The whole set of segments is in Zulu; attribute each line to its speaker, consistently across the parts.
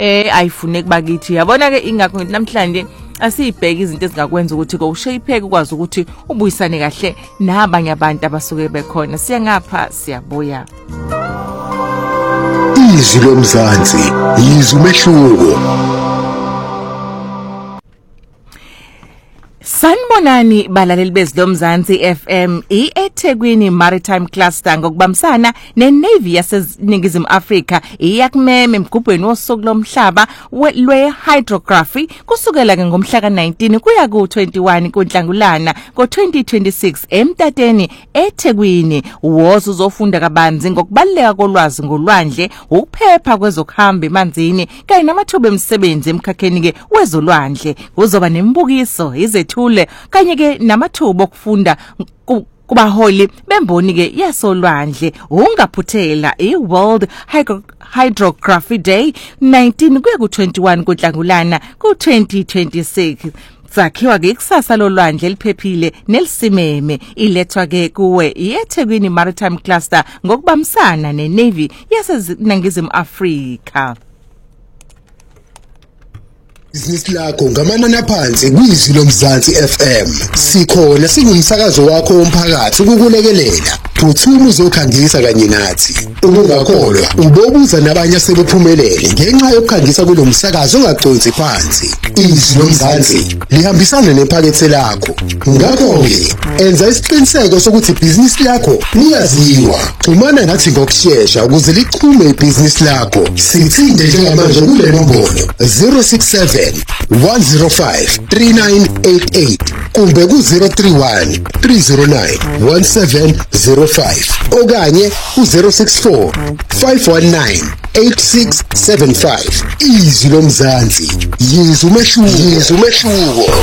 Speaker 1: ayifune kubakithi yabona ke ingakho namhlanje asibheke izinto ezingakwenza ukuthi ko ushayipheke ukwazi ukuthi ubuyisane kahle nabanye abantu abasuke bekhona siya ngapha siyabuya
Speaker 2: izwi lomzansi izwi umehluko
Speaker 1: Sanibonani balaleli bezilomzansi FM eThekwini Maritime Cluster ngokubambisana neNavy yaseNingizimu Afrika iyakumeme emgubhweni wosuku lomhlaba lwe-hydrography kusukela ke ngomhla ka19 kuya ku21 kuNhlangulana ngo2026 eMtateni eThekwini wozu uzofunda kabanzi ngokubaleka kolwazi ngolwandle ukuphepha kwezokuhamba emanzini kanye namathuba emisebenzi emkhakheni ke wezolwandle kuzoba nembukiso izethu kanye ke namathuba okufunda kubaholi bemboni ke yasolwandle ungaphuthela iWorld Hydrography Day 19 kuya ku21 kuNhlangulana ku2026 sakhiwa ke ikusasa lolwandle eliphephile nelisimeme ilethwa ke kuwe iThekwini Maritime Cluster ngokubambisana neNavy yaseNingizimu Afrika
Speaker 2: Business lakho ngamanani aphansi kwizwi lomzansi FM. Sikhona singumsakazo wakho womphakathi ukukulekelela. Phuthuma uzokhangisa kanye nathi. Ungakholwa ubobuza nabanye asebephumelele ngenxa yokukhangisa kulomsakazo ongaqonsi phansi. Izwi lomzansi lihambisana nephakethe lakho. Ngakho ke enza isiqiniseko sokuthi business lakho liyaziwa. Xhumana nathi ngokusheshsha ukuze lichume ibhizinisi lakho. Sithinde njengamanje kule nombolo 067 105 3988 kumbe ku031 309 1705 okanye ku064 519 8675 izwi lomzansi yizwi umehluko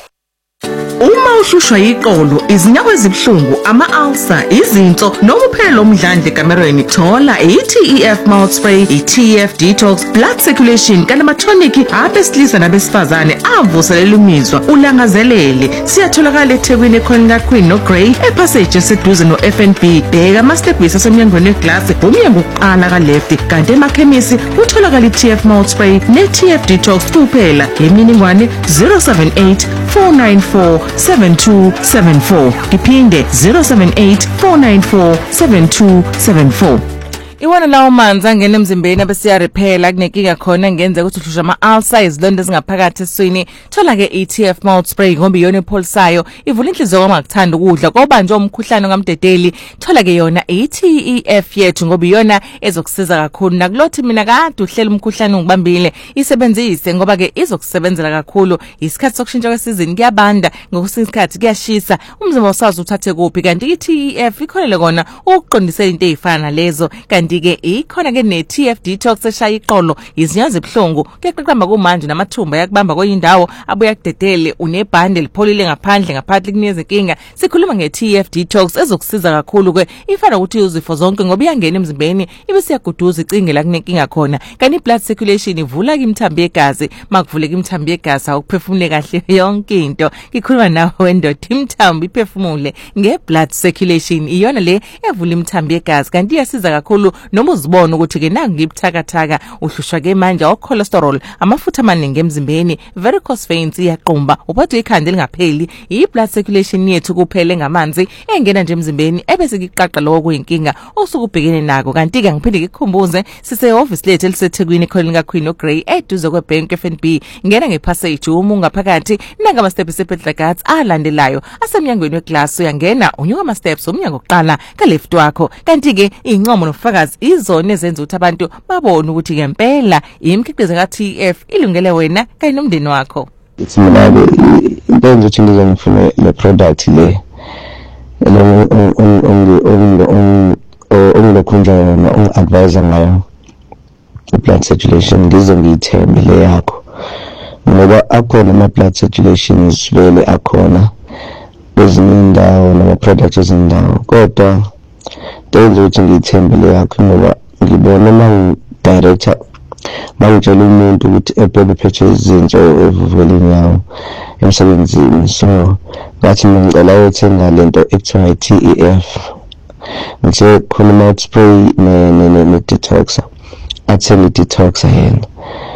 Speaker 1: Uma ushushwa iqolo izinyawo ezibhlungu ama-ulcer izinso noma uphela omdlandle kamerweni thola iTEF mouth spray iTEF detox blood circulation kana amatonic abesilisa nabesifazane avuselela imizwa ulangazelele siyatholakala eThekwini ekhona Queen no Grey epassage eseduze no FNB bheka amastebhisi asemnyangweni weglass umnyango oqala ka left kanti emakhemisi utholakala iTEF mouth spray neTEF detox kuphela ngeminingwane 078 494 7274 iphinde 078 494 7274 Iwana lawo manzi angena emzimbeni abesiya repair kunenkinga khona ngenze ukuthi uhlusha ama-ulcer izilonda ezingaphakathi eswini thola ke iTEF mouth spray ngoba iyona epholisayo ivula inhliziyo uma ukuthanda ukudla ngoba nje umkhuhlane ngamdedeli thola ke yona iTEF yethu ngoba iyona ezokusiza kakhulu nakulothi mina kade uhlela umkhuhlane ungibambile isebenzise ngoba ke izokusebenzela kakhulu isikhathi sokushintsha kwesizini kuyabanda ngokusikhathi kuyashisa umzimba usazi uthathe kuphi kanti iTEF ikhonele kona ukuqondisela into ezifana lezo kanti-ke ikhona ke ne-TF detox eshaya iqolo izinyawo ezibhlungu kuyaqaqamba kumanje namathumba yakubamba kwendawo abuya kudedele unebhande lipholile ngaphandle ngaphakathi kunikeza inkinga sikhuluma nge-TF detox ezokusiza kakhulu ke ifana ukuthi uzifo zonke ngoba iyangena emzimbeni ibe siyaguduza icinge la kunenkinga khona kanti blood circulation ivula imithambo yegazi makuvuleka imithambo yegazi ukuphefumule kahle yonke into ngikhuluma nawe wendoda imithambo iphefumule nge-blood circulation iyona le evula imithambo yegazi kanti iyasiza kakhulu noma uzibona ukuthi ke nangu ngibuthakathaka uhlushwa ke manje cholesterol amafutha amaningi emzimbeni varicose veins iyaqumba uphathe ikhanda lingapheli i-blood circulation yethu kuphele ngamanzi engena nje emzimbeni ebese kuqaqa lokho kuyinkinga osukubhekene nako kanti ke ngiphinde ngikukhumbuze sise office lethu eliseThekwini khona Queen no Grey eduze kwebank FNB ngena ngepassage uma ungaphakathi nanga ama steps ePetragats alandelayo asemnyangweni weglass uyangena unyuka ama steps umnyango oqala ka left wakho kanti ke incomo nofakazi izona ezenza ukuthi abantu babone ukuthi ngempela imikhiqizo kaTEF ilungele wena kanye nomndeni wakho
Speaker 3: It's mina into ukuthi ngizongifuna le product le ongilokhunjana ongi-advise ngayo blood circulation ngize ngiyithembe le yakho ngoba akhona ama-blood circulations vele akhona kwezinye indawo nama-products ezindawo kodwa ndenza ukuthi ngiyithembe le yakho ngoba ngibona mangi-director mangitshela umuntu ukuthi ebhebe phethe izinto evuvelini yawo emsebenzini so ngathi ngicela ukuthenga lento ekuthiwa iTEF ngithe khona mouth spray ne-detoxer athenge i-detoxer yena